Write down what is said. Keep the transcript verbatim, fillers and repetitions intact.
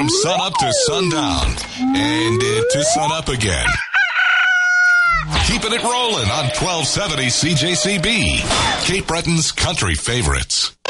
from sun up to sundown and uh, to sun up again. Keeping it rolling on twelve seventy C J C B, Cape Breton's country favorites.